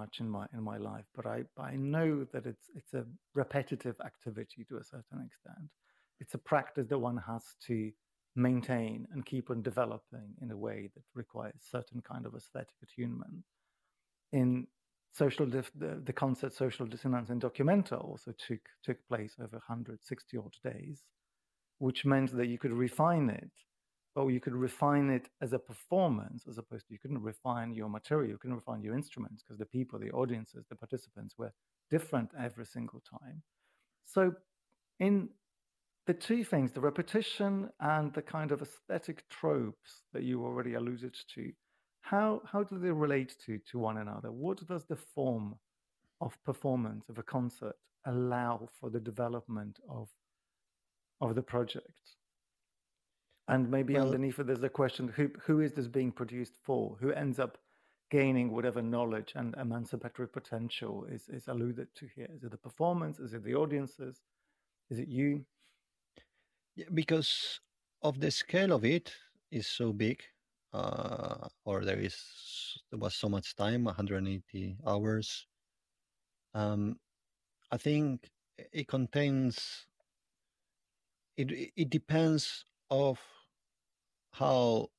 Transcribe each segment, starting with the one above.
much in my life, but I know that it's a repetitive activity to a certain extent. It's a practice that one has to maintain and keep on developing in a way that requires certain kind of aesthetic attunement. In the concert Social Dissonance in Documenta also took place over 160 odd days, which meant that you could refine it, but you could refine it as a performance, as opposed to you couldn't refine your material, you couldn't refine your instruments, because the people, the audiences, the participants were different every single time. So in the two things, the repetition and the kind of aesthetic tropes that you already alluded to, how do they relate to one another? What does the form of performance of a concert allow for the development of the project? And maybe underneath it, there's a question: who is this being produced for? Who ends up gaining whatever knowledge and emancipatory potential is alluded to here? Is it the performance? Is it the audiences? Is it you? Yeah, because of the scale of it is so big, or there was so much time, 180 hours. I think it contains. It depends of how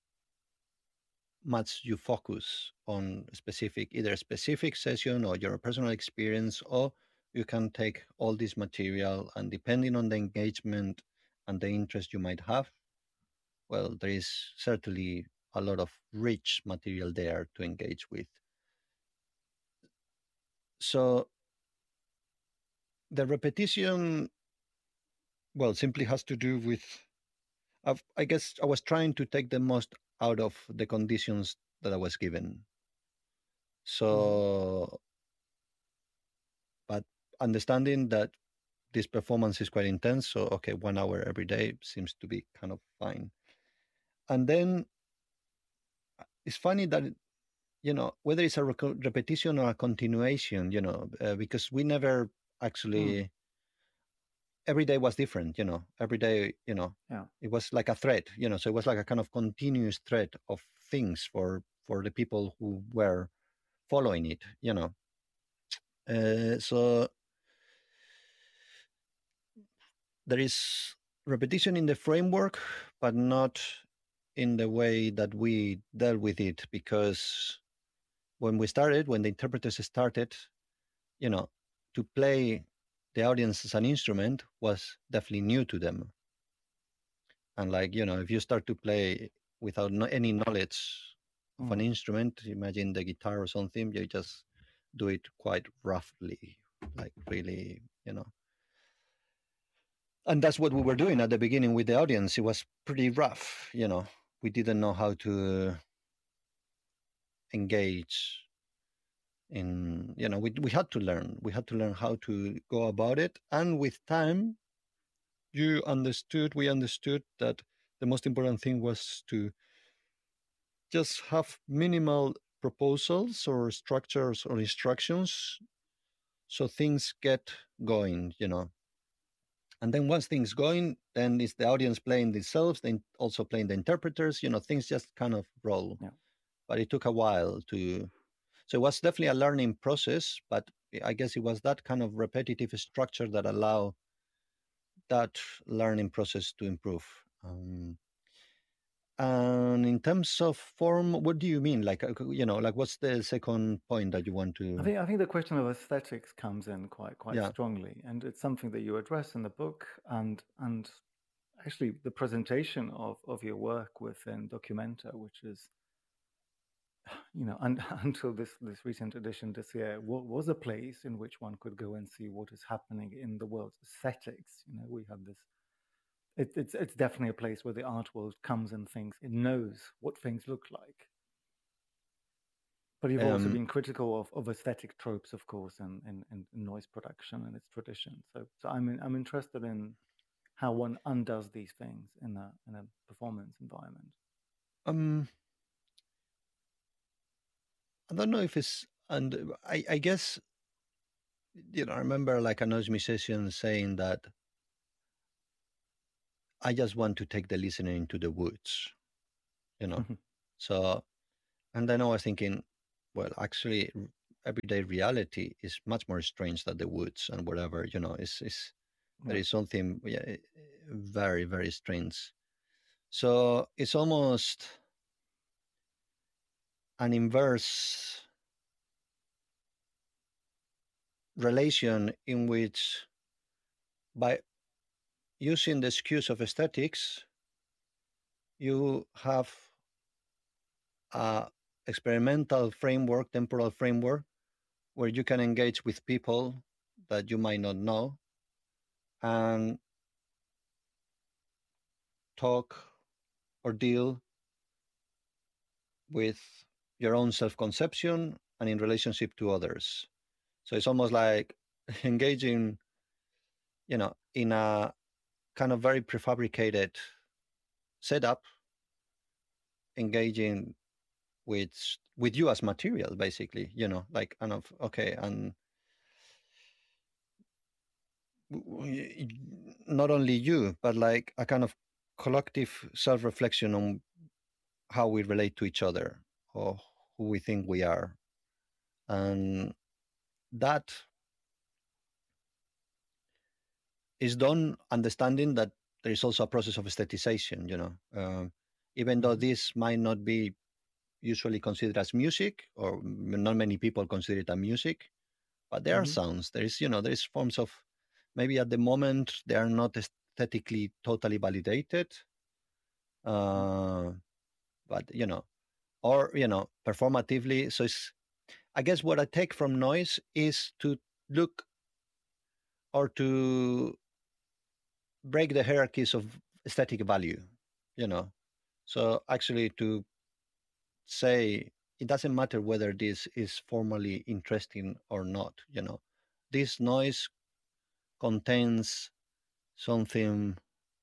much you focus on either a specific session or your personal experience, or you can take all this material and depending on the engagement and the interest you might have, well, there is certainly a lot of rich material there to engage with. So the repetition, well, simply has to do with, I guess I was trying to take the most out of the conditions that I was given. So, but understanding that this performance is quite intense, so okay, 1 hour every day seems to be kind of fine. And then it's funny that, whether it's a repetition or a continuation, because we never actually, every day was different, every day, it was like a thread, so it was like a kind of continuous thread of things for the people who were following it, so there is repetition in the framework, but not in the way that we dealt with it, because when the interpreters started, to play the audience as an instrument was definitely new to them. And if you start to play without any knowledge of an instrument, imagine the guitar or something, you just do it quite roughly, like really, And that's what we were doing at the beginning with the audience. It was pretty rough, We didn't know how to engage in, we had to learn. We had to learn how to go about it. And with time, we understood that the most important thing was to just have minimal proposals or structures or instructions so things get going, And then once things going, then it's the audience playing themselves, then also playing the interpreters, things just kind of roll. Yeah. But it took a while so it was definitely a learning process, but I guess it was that kind of repetitive structure that allowed that learning process to improve. And in terms of form, what do you mean? What's the second point that you want to? I think the question of aesthetics comes in quite strongly, and it's something that you address in the book, and actually the presentation of your work within Documenta, which is, until this recent edition this year, was a place in which one could go and see what is happening in the world's aesthetics. We have this. It's definitely a place where the art world comes and thinks. It knows what things look like. But you've also been critical of aesthetic tropes, of course, and noise production and its tradition. So I'm interested in how one undoes these things in a performance environment. I don't know if it's, and I guess, I remember like a noise musician saying that I just want to take the listener into the woods, So, and then I was thinking, well, actually, everyday reality is much more strange than the woods and whatever, you know, is there Yeah. is something, yeah, very, very strange. So it's almost an inverse relation in which, by using the excuse of aesthetics, you have a experimental framework, temporal framework, where you can engage with people that you might not know and talk or deal with your own self-conception and in relationship to others. So it's almost like engaging, you know, in a kind of very prefabricated setup, engaging with you as material, basically, you know, like kind of okay, and not only you, but like a kind of collective self-reflection on how we relate to each other or who we think we are, and that is done understanding that there is also a process of aestheticization, you know, even though Mm-hmm. this might not be usually considered as music, or not many people consider it a music, but there are Mm-hmm. sounds, there is, you know, there is forms of, maybe at the moment they are not aesthetically totally validated, uh, but you know, or you know, performatively. So it's, I guess what I take from noise is to look or to break the hierarchies of aesthetic value, you know. So actually to say it doesn't matter whether this is formally interesting or not, you know. This noise contains something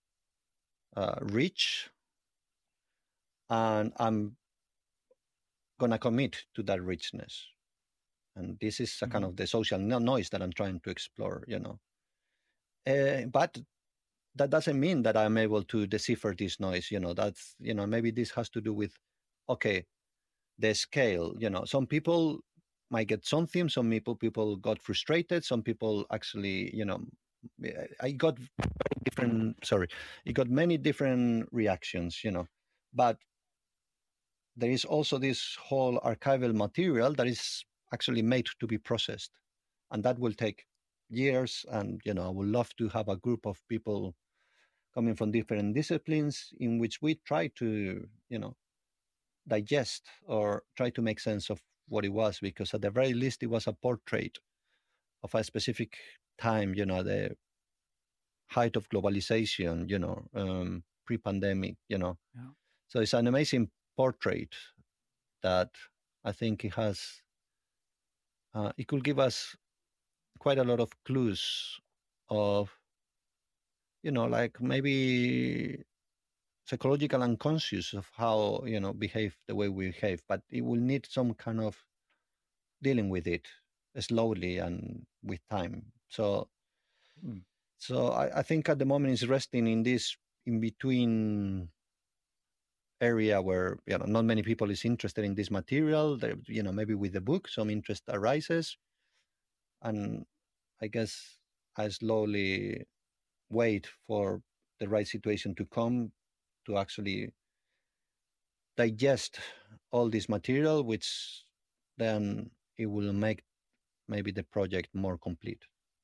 rich, and I'm gonna commit to that richness. And this is a kind Mm-hmm. of the social noise that I'm trying to explore, you know. But that doesn't mean that I'm able to decipher this noise, you know. That's, you know, maybe this has to do with, okay, the scale, you know. Some people might get something, some people got frustrated, some people actually, you know, I got different, sorry, it got many different reactions, you know. But there is also this whole archival material that is actually made to be processed, and that will take years. And you know, I would love to have a group of people coming from different disciplines in which we try to, you know, digest or try to make sense of what it was, because at the very least it was a portrait of a specific time, you know, the height of globalization, you know, pre-pandemic, you know. Yeah. So it's an amazing portrait that I think it has, it could give us quite a lot of clues of, you know, like maybe psychological unconscious of how, you know, behave the way we behave, but it will need some kind of dealing with it slowly and with time. So Mm. I think at the moment it's resting in this in between area where, you know, not many people is interested in this material. There, you know, maybe with the book some interest arises, and I guess I slowly wait for the right situation to come to actually digest all this material, which then it will make maybe the project more complete.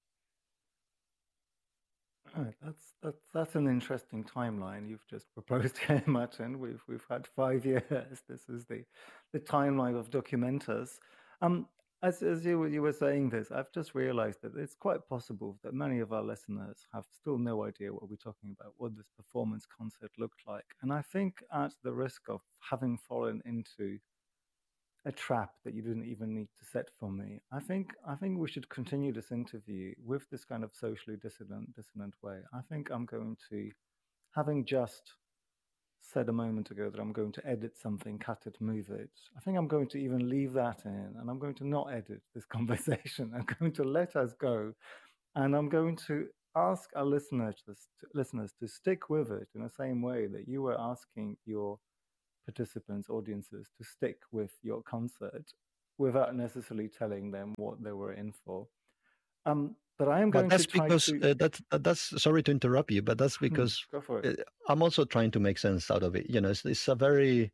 Right, that's an interesting timeline you've just proposed here, Martin. We've had 5 years. This is the timeline of Documentus. Um, as you were saying this, I've just realised that it's quite possible that many of our listeners have still no idea what we're talking about, what this performance concert looked like, and I think at the risk of having fallen into a trap that you didn't even need to set for me. I think we should continue this interview with this kind of socially dissonant way. I think I'm going to, having just said a moment ago that I'm going to edit something, cut it, move it. I think I'm going to even leave that in, and I'm going to not edit this conversation. I'm going to let us go, and I'm going to ask our listeners to stick with it in the same way that you were asking your participants, audiences, to stick with your concert. without necessarily telling them what they were in for. But I am But going to that's try because to that's sorry to interrupt you, but that's because go for it. I'm also trying to make sense out of it. It's a very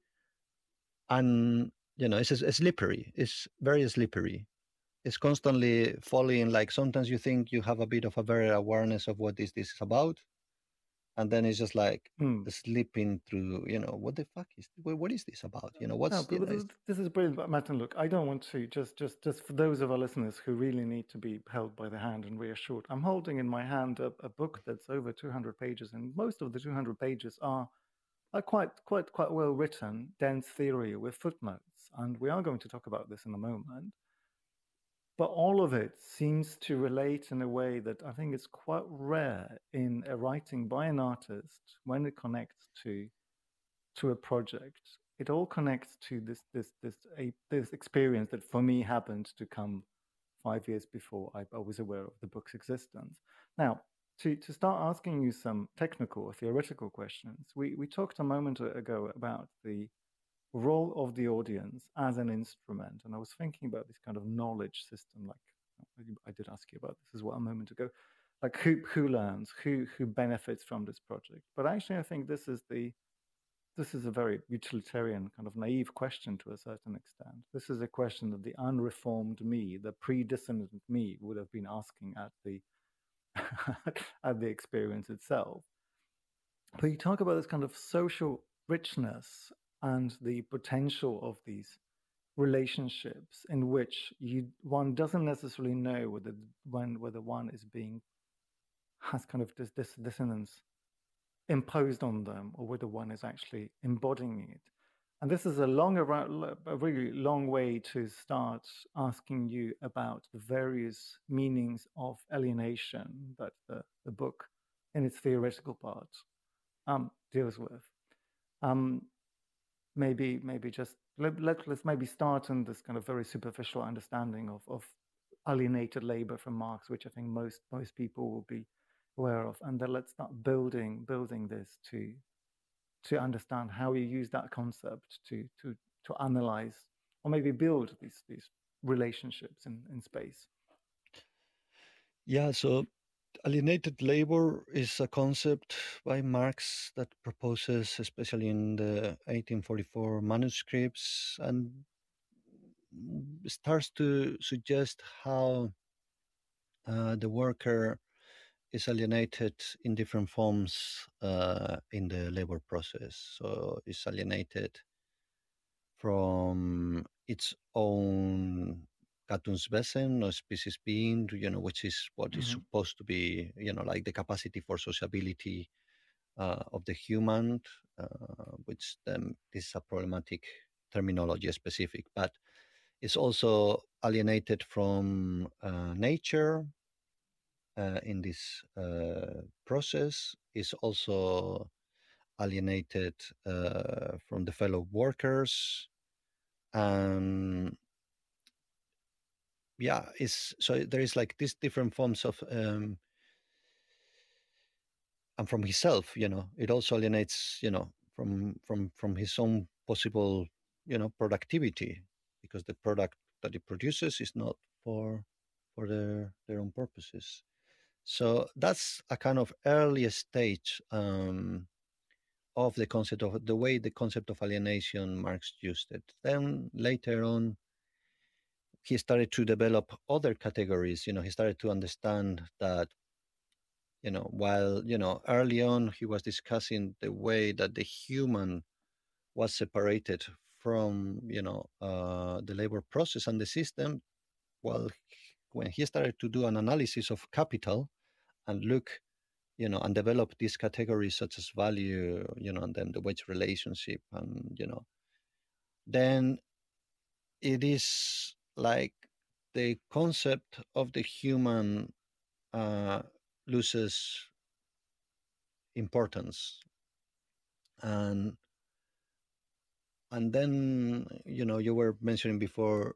it's slippery. It's very slippery. It's constantly falling. Like sometimes you think you have a bit of a very awareness of what this is about, and then it's just like Hmm. slipping through. What the fuck what is this about? No, What's but this is brilliant. But Martin, look, I don't want to just for those of our listeners who really need to be held by the hand and reassured. I'm holding in my hand a book that's over 200 pages, and most of the 200 pages are quite well written, dense theory with footnotes. And we are going to talk about this in a moment. But all of it seems to relate in a way that I think is quite rare in a writing by an artist when it connects to a project. It all connects to this experience that for me happened to come 5 years before I was aware of the book's existence. Now, to start asking you some technical or theoretical questions, we talked a moment ago about the role of the audience as an instrument. And I was thinking about this kind of knowledge system, like I did ask you about this as well a moment ago, like who learns, who benefits from this project. But actually, I think this is a very utilitarian kind of naive question to a certain extent. This is a question that the unreformed me, the pre-dissonant me, would have been asking at the at the experience itself. But you talk about this kind of social richness and the potential of these relationships in which one doesn't necessarily know whether one is being has kind of this dissonance imposed on them or whether one is actually embodying it. And this is a really long way to start asking you about the various meanings of alienation that the book in its theoretical part deals with. Maybe just let's maybe start in this kind of very superficial understanding of alienated labor from Marx, which I think most people will be aware of, and then let's start building this to understand how you use that concept to analyze or maybe build these relationships in space. Yeah, so alienated labor is a concept by Marx that proposes, especially in the 1844 manuscripts, and starts to suggest how the worker is alienated in different forms in the labor process. So it's alienated from its own Gattungswesen or species being, which is what is supposed to be, like the capacity for sociability of the human, which then this is a problematic terminology specific, but it's also alienated from nature in this process, is also alienated from the fellow workers, and yeah, so there is like these different forms of and from himself, it also alienates, from his own possible, productivity, because the product that he produces is not for their own purposes. So that's a kind of early stage of the concept of the way the concept of alienation Marx used it. Then later on, he started to develop other categories. He started to understand that, while, early on he was discussing the way that the human was separated from, the labor process and the system. Well, when he started to do an analysis of capital and look, and develop these categories such as value, and then the wage relationship, and, then it is like the concept of the human loses importance, and then, you were mentioning before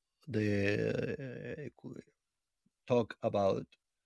the talk about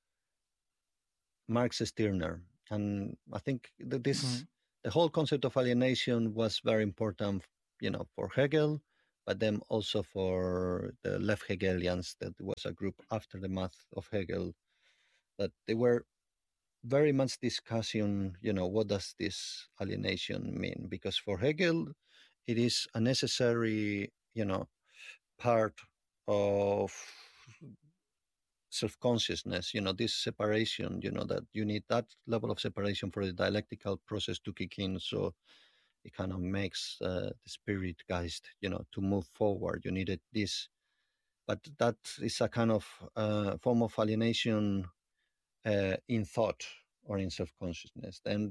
Marx Stirner, and I think that the whole concept of alienation was very important, for Hegel, but then also for the left Hegelians, that was a group after the math of Hegel, that they were very much discussing, what does this alienation mean? Because for Hegel, it is a necessary, part of self-consciousness, this separation, that you need that level of separation for the dialectical process to kick in. So it kind of makes the spirit geist, to move forward. You needed this, but that is a kind of form of alienation in thought or in self-consciousness. Then,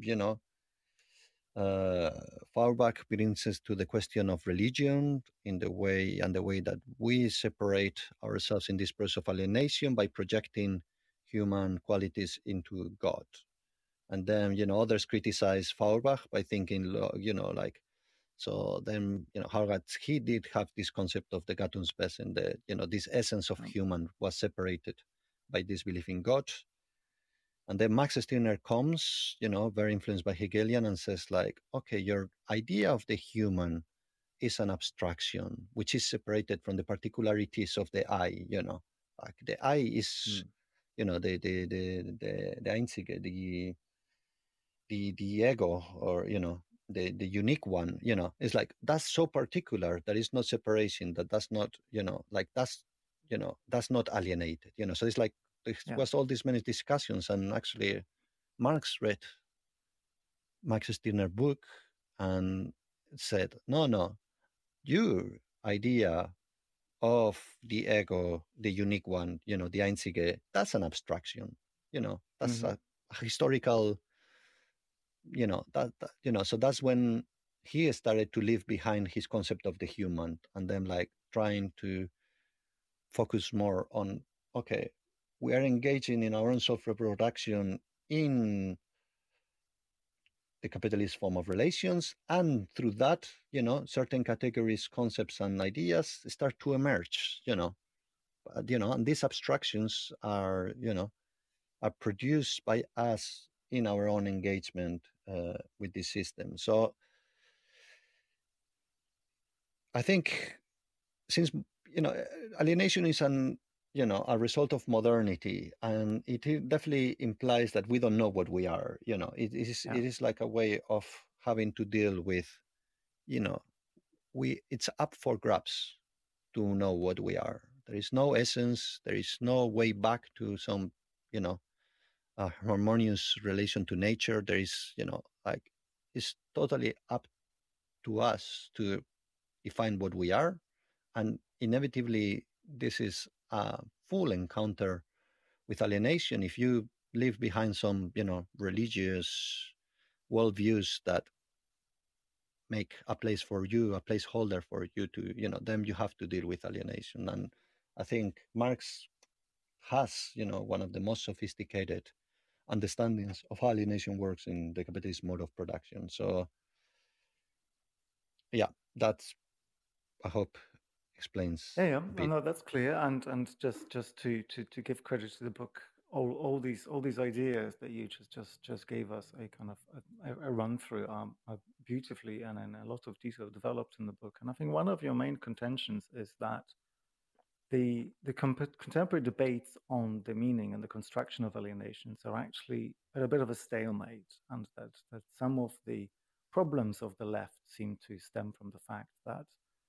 uh, Feuerbach brings us to the question of religion in the way that we separate ourselves in this process of alienation by projecting human qualities into God. And then, others criticize Feuerbach by thinking, like, so then, Hargatz, he did have this concept of the Gattungswesen, this essence of human was separated by this belief in God. And then Max Stirner comes, very influenced by Hegelian, and says, like, okay, your idea of the human is an abstraction, which is separated from the particularities of the I, like the I is, the Einzige, the ego, or, the unique one, it's like, that's so particular, there is no separation, that's not, like that's not alienated, so it's like, there was all these many discussions, and actually Marx read Max Stirner book and said, no, your idea of the ego, the unique one, the Einzige, that's an abstraction, that's a historical, so that's when he started to leave behind his concept of the human, and then like trying to focus more on, okay, we are engaging in our own self-reproduction in the capitalist form of relations, and through that, certain categories, concepts, and ideas start to emerge, and these abstractions are, are produced by us in our own engagement with this system. So I think, since, alienation is a result of modernity, and it definitely implies that we don't know what we are. It is like a way of having to deal with, it's up for grabs to know what we are. There is no essence. There is no way back to some, harmonious relation to nature. There is, like, it's totally up to us to define what we are, and inevitably this is a full encounter with alienation if you leave behind some, religious worldviews that make a place for you, a placeholder for you to, then you have to deal with alienation. And I think Marx has, one of the most sophisticated understandings of how alienation works in the capitalist mode of production. So yeah, that's, I hope, explains Yeah, a bit. no, that's clear. And just to give credit to the book, all these ideas that you just gave us a kind of a run through are beautifully and in a lot of detail developed in the book. And I think one of your main contentions is that the contemporary debates on the meaning and the construction of alienations are actually at a bit of a stalemate, and that some of the problems of the left seem to stem from the fact that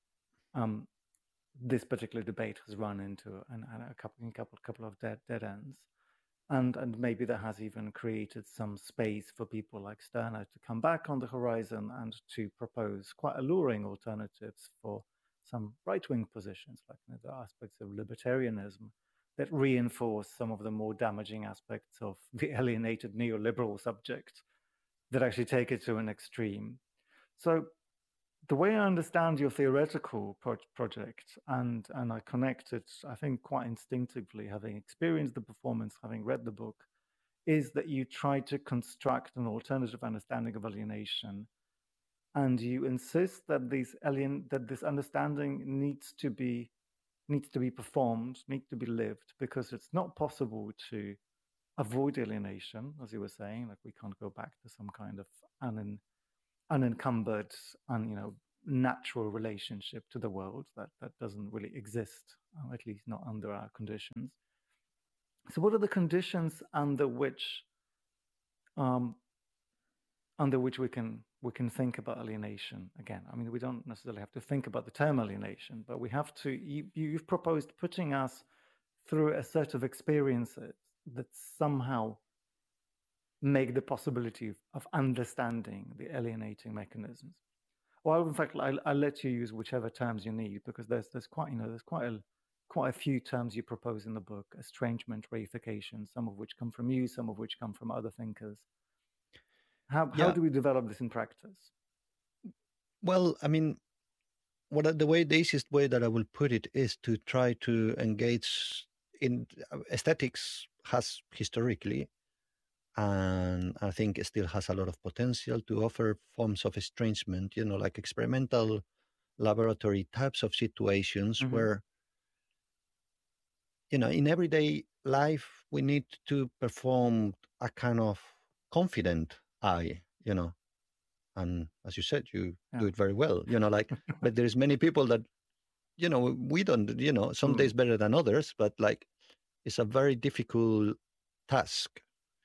this particular debate has run into a couple of dead ends, and maybe that has even created some space for people like Stirner to come back on the horizon and to propose quite alluring alternatives for some right-wing positions, like the aspects of libertarianism that reinforce some of the more damaging aspects of the alienated neoliberal subject, that actually take it to an extreme. So the way I understand your theoretical project, and I connect it, I think, quite instinctively, having experienced the performance, having read the book, is that you try to construct an alternative understanding of alienation, and you insist that this understanding needs to be performed, needs to be lived, because it's not possible to avoid alienation, as you were saying. Like, we can't go back to some kind of unencumbered, natural relationship to the world that doesn't really exist, at least not under our conditions. So, what are the conditions um, under which we can think about alienation again? I mean, we don't necessarily have to think about the term alienation, but we have to. You've proposed putting us through a set of experiences that somehow make the possibility of understanding the alienating mechanisms. Well, in fact, I'll let you use whichever terms you need, because there's quite a few terms you propose in the book: estrangement, reification, some of which come from you, some of which come from other thinkers. How do we develop this in practice? Well, I mean, the easiest way that I will put it is to try to engage in aesthetics has historically, and I think it still has a lot of potential to offer forms of estrangement, like experimental laboratory types of situations where, in everyday life, we need to perform a kind of confident eye, and as you said, you do it very well, but there's many people that, we don't, some days better than others, but like, it's a very difficult task.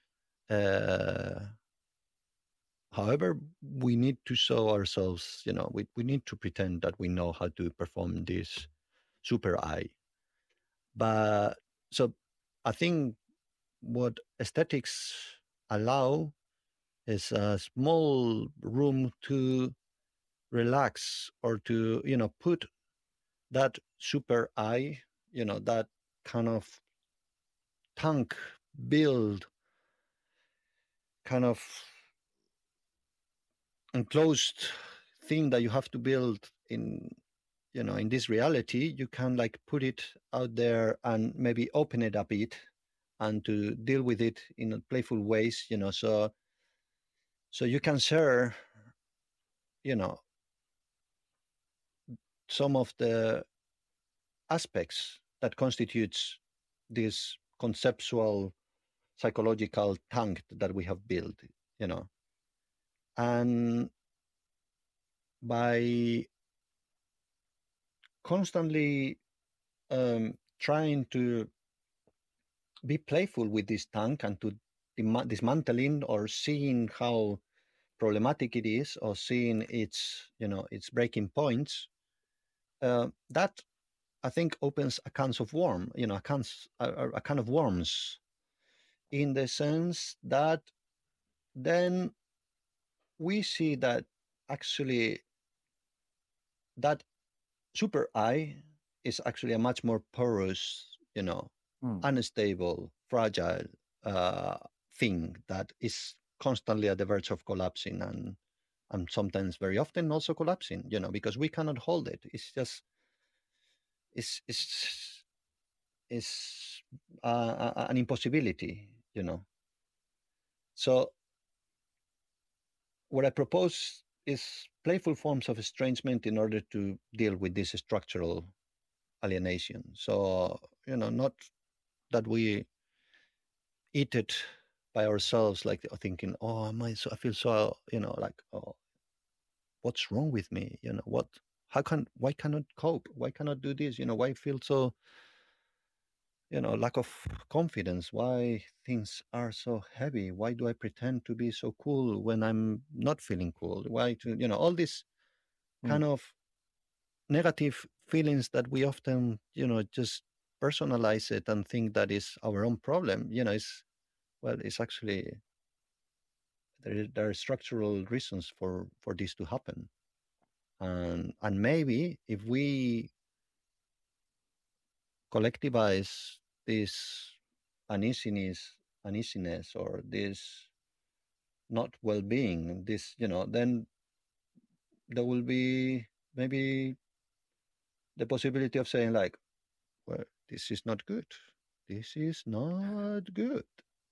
However, we need to show ourselves, we need to pretend that we know how to perform this super eye. But so I think what aesthetics allow is a small room to relax or to, put that super eye, that kind of tank build, kind of enclosed thing that you have to build in, in this reality. You can like put it out there and maybe open it a bit and to deal with it in playful ways, so you can share, some of the aspects that constitutes this conceptual psychological tank that we have built, and by constantly trying to be playful with this tank and to dismantling or seeing how problematic it is, or seeing its breaking points, that I think opens a can of worm, a can of worms, in the sense that then we see that actually that super eye is actually a much more porous, unstable, fragile thing that is constantly at the verge of collapsing, and sometimes very often also collapsing, because we cannot hold it. It's just it's an impossibility, So what I propose is playful forms of estrangement in order to deal with this structural alienation. So, not that we eat it by ourselves, like thinking, oh, I feel so, like, oh, what's wrong with me? Why cannot cope? Why cannot do this? Why feel so, lack of confidence? Why things are so heavy? Why do I pretend to be so cool when I'm not feeling cool? Why all these kind of negative feelings that we often, just personalize it and think that is our own problem, it's actually, there are structural reasons for this to happen. And maybe if we collectivize this uneasiness or this not well-being, this, then there will be maybe the possibility of saying like, well, this is not good. This is not good.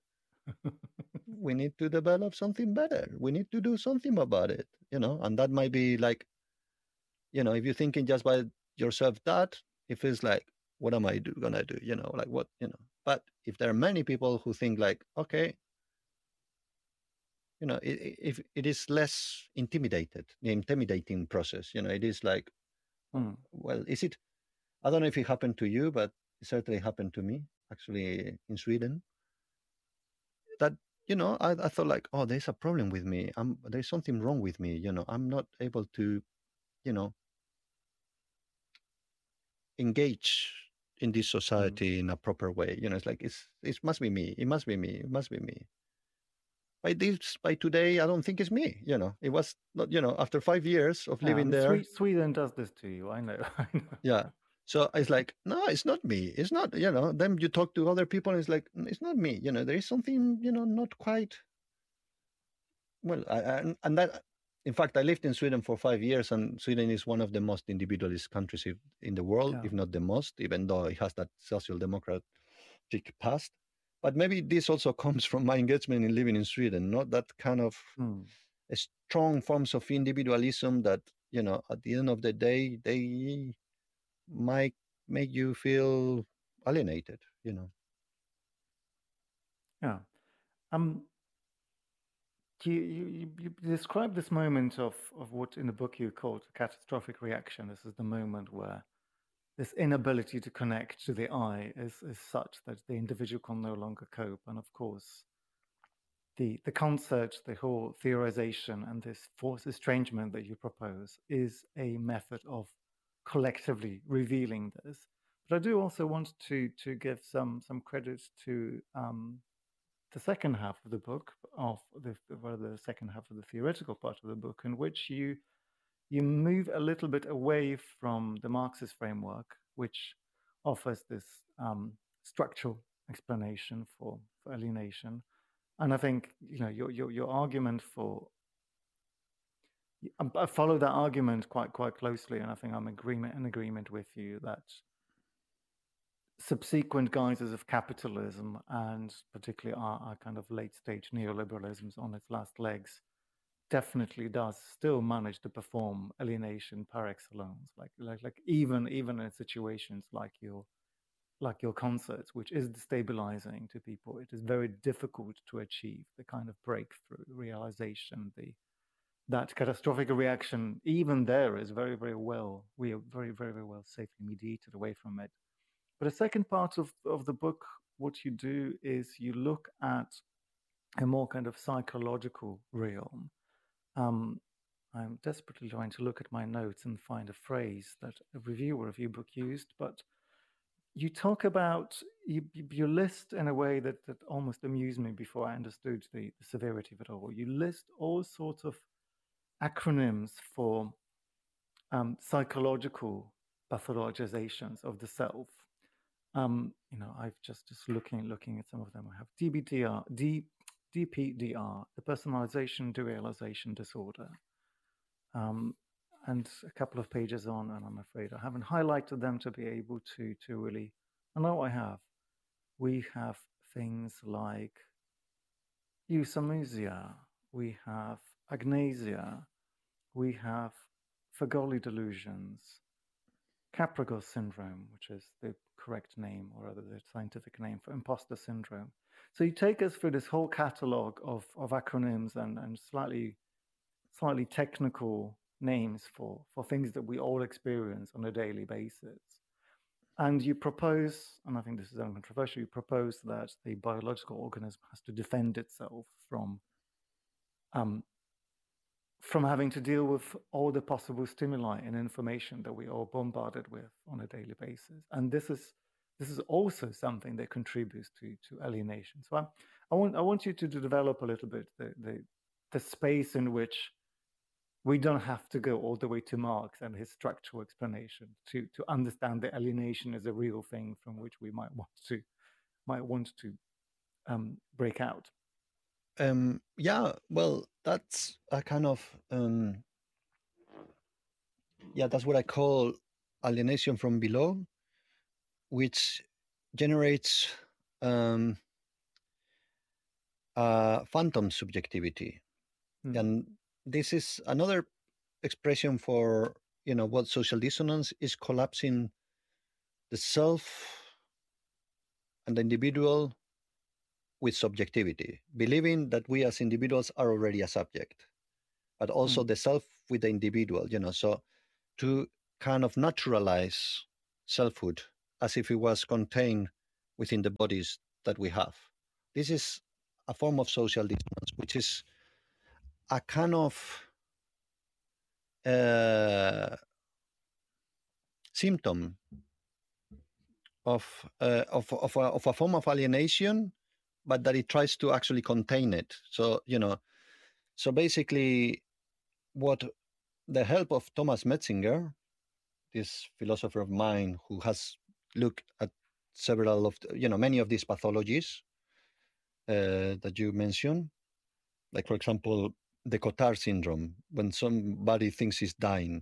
We need to develop something better. We need to do something about it, and that might be like, if you're thinking just by yourself that, it feels like, what am I gonna do? Like what, but if there are many people who think like, okay, if it is less the intimidating process. It is like, Mm. well, is it? I don't know if it happened to you, but it certainly happened to me actually in Sweden. That I thought like, oh, there's a problem with me. There's something wrong with me. I'm not able to you know engage in this Mm. society in a proper way. It's like it must be me. It must be me. It must be me. By today, I don't think it's me. It was not. After 5 years of Yeah, I living mean, there, Sweden does this to you. I know. I know. yeah. So it's like, no, it's not me. It's not. Then you talk to other people, and it's like, it's not me. There is something, not quite well. And that, in fact, I lived in Sweden for 5 years, and Sweden is one of the most individualist countries in the world, Yeah. if not the most, even though it has that social democratic past. But maybe this also comes from my engagement in living in Sweden, not that kind of Mm. strong forms of individualism that, at the end of the day, they might make you feel alienated, Yeah. Um, you describe this moment of what in the book you called catastrophic reaction. This is the moment where this inability to connect to the I is such that the individual can no longer cope. And of course, the concept, the whole theorization, and this forced estrangement that you propose is a method of collectively revealing this. But I do also want to give some credit to the second half of the book, of the second half of the theoretical part of the book, in which you move a little bit away from the Marxist framework, which offers this structural explanation for alienation. And I think your argument for I follow that argument quite closely, and I think I'm in agreement with you that subsequent guises of capitalism, and particularly our kind of late stage neoliberalisms on its last legs, definitely does still manage to perform alienation par excellence. Like even in situations like your concerts, which is destabilizing to people, it is very difficult to achieve the kind of breakthrough realization, that catastrophic reaction. Even there is we are very well safely mediated away from it. But the second part of the book, what you do is you look at a more kind of psychological realm. Um, I'm desperately trying to look at my notes and find a phrase that a reviewer of your book used, but you talk about you list in a way that almost amused me before I understood the severity of it all. You list all sorts of acronyms for psychological pathologizations of the self. I've just looking at some of them. I have DPDR, the personalization derealization disorder. And a couple of pages on, and I'm afraid I haven't highlighted them to be able to really. I know I have. We have things like euthanasia, we have agnasia, we have Fagoli delusions, Capgras syndrome, which is the correct name, or rather the scientific name for imposter syndrome. So you take us through this whole catalog of acronyms and slightly technical names for things that we all experience on a daily basis. And you propose, and I think this is uncontroversial, you propose that the biological organism has to defend itself from having to deal with all the possible stimuli and information that we are bombarded with on a daily basis. And this is also something that contributes to alienation. So I want you to develop a little bit the space in which we don't have to go all the way to Marx and his structural explanation to understand that alienation is a real thing from which we might want to break out. Yeah, well, that's a kind of that's what I call alienation from below, which generates phantom subjectivity. And this is another expression for what social dissonance is: collapsing the self and the individual with subjectivity, believing that we as individuals are already a subject, but also Mm. the self with the individual, so to kind of naturalize selfhood as if it was contained within the bodies that we have. This is a form of social distance, which is a kind of uh, symptom of a form of alienation, but that it tries to actually contain it. So so basically, what the help of Thomas Metzinger, this philosopher of mind who has looked at several of many of these pathologies that you mentioned, like for example the Cotard syndrome, when somebody thinks he's dying.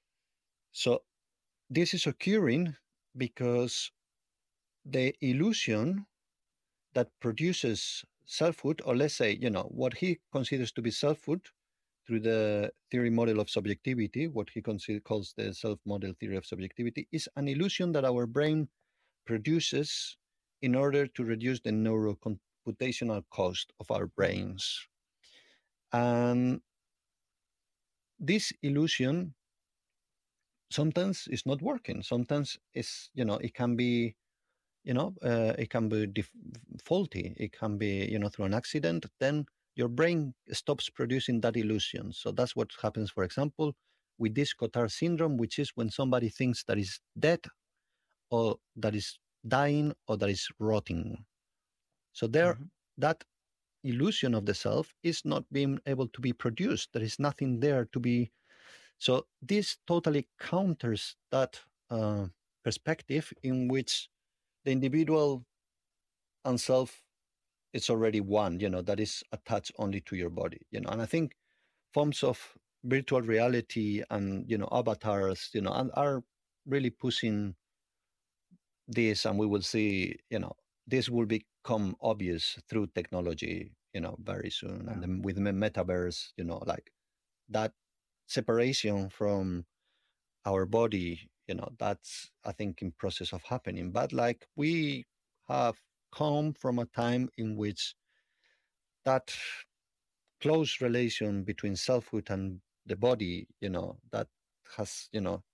So this is occurring because the illusion that produces selfhood, or let's say, what he considers to be selfhood through the theory model of subjectivity, what he calls the self model theory of subjectivity, is an illusion that our brain produces in order to reduce the neurocomputational cost of our Mm. brains. And this illusion sometimes is not working. Sometimes it can be, it can be faulty. It can be, through an accident. Then your brain stops producing that illusion. So that's what happens, for example, with this Cotard syndrome, which is when somebody thinks that is dead, or that is dying, or that is rotting. So there, Mm-hmm. that illusion of the self is not being able to be produced. There is nothing there to be. So this totally counters that perspective in which the individual and self is already one, that is attached only to your body, and I think forms of virtual reality and, avatars, and are really pushing this, and we will see, this will become obvious through technology, very soon. And Yeah. then with the metaverse, like that separation from our body, that's, I think, in process of happening. But like we have come from a time in which that close relation between selfhood and the body, that has,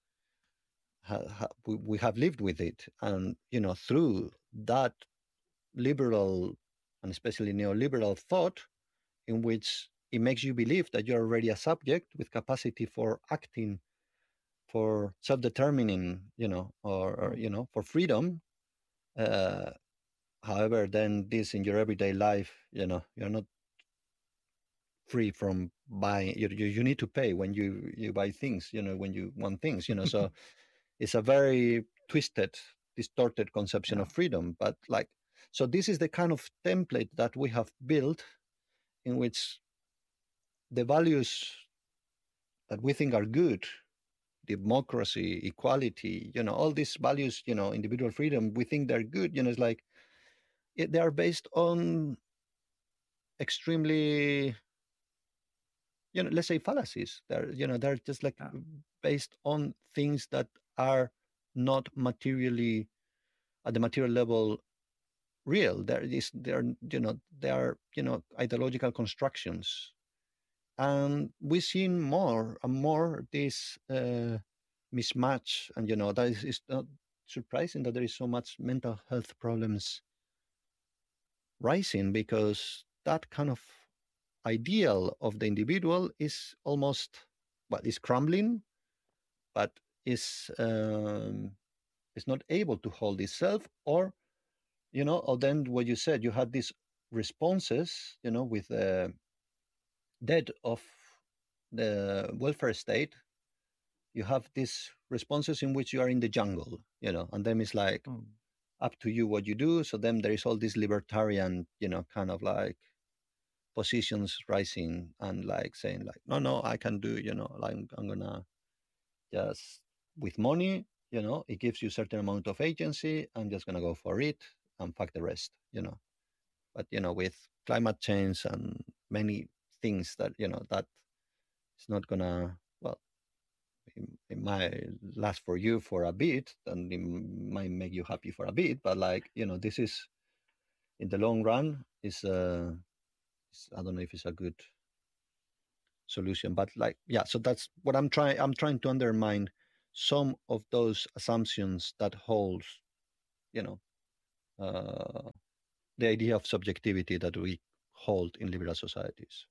we have lived with it. And, through that liberal and especially neoliberal thought, in which it makes you believe that you're already a subject with capacity for acting, for self-determining, or Mm. for freedom. Uh, However, then this in your everyday life, you're not free from buying. You need to pay when you buy things, when you want things, so it's a very twisted, distorted conception Yeah. of freedom. But like, so this is the kind of template that we have built, in which the values that we think are good, democracy, equality, all these values, individual freedom, we think they're good. It's like they are based on extremely, let's say fallacies. They're just like Yeah. based on things that are not materially, at the material level, real. They are, ideological constructions. And we've seen more and more this mismatch. And that is not surprising that there is so much mental health problems rising, because that kind of ideal of the individual is almost, well, is crumbling, but is not able to hold itself. Or then what you said, you had these responses, with the death of the welfare state. You have these responses in which you are in the jungle, and then it's like Mm. up to you what you do. So then there is all this libertarian, kind of like positions rising, and like saying like, no, no, I can do, like I'm gonna just, with money, it gives you a certain amount of agency. I'm just gonna go for it and fuck the rest. But with climate change and many things that, that it's not gonna, well, it might last for you for a bit, and it might make you happy for a bit, but like, this is in the long run is I don't know if it's a good solution, but like yeah. So that's what I'm trying. I'm trying to undermine some of those assumptions that holds, you know, uh, the idea of subjectivity that we hold in liberal societies.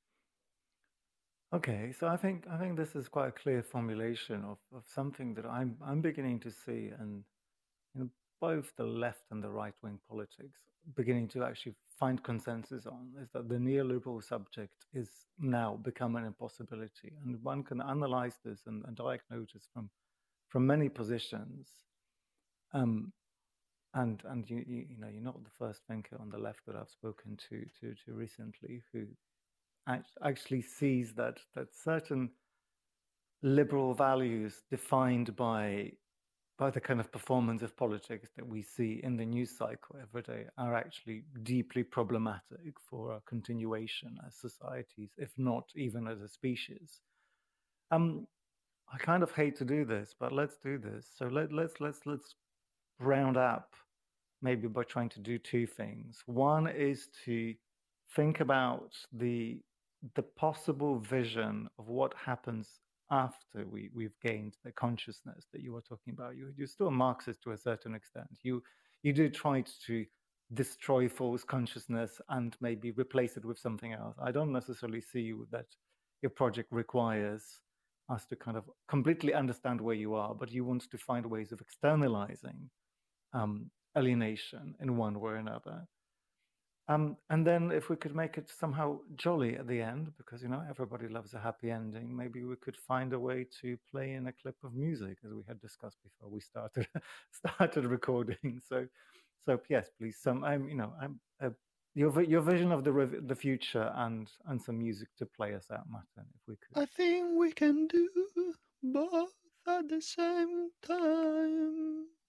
Okay, so I think this is quite a clear formulation of something that I'm beginning to see, and you know, both the left and the right wing politics beginning to actually find consensus on is that the neoliberal subject is now becoming an impossibility, and one can analyze this and diagnose this from many positions. Um, and you know you're not the first thinker on the left that I've spoken to recently who actually sees that certain liberal values defined by the kind of performance of politics that we see in the news cycle every day are actually deeply problematic for our continuation as societies, if not even as a species. Um, I kind of hate to do this, but let's do this. So let's round up maybe by trying to do two things. One is to think about the possible vision of what happens after we've gained the consciousness that you were talking about. You're still a Marxist to a certain extent. You do try to destroy false consciousness and maybe replace it with something else. I don't necessarily see that your project requires us to kind of completely understand where you are, but you want to find ways of externalizing alienation in one way or another. And then if we could make it somehow jolly at the end, because you know everybody loves a happy ending, maybe we could find a way to play in a clip of music, as we had discussed before we started started recording. So yes, please. Your vision of the future and some music to play us out, Martin, if we could. I think we can do both at the same time.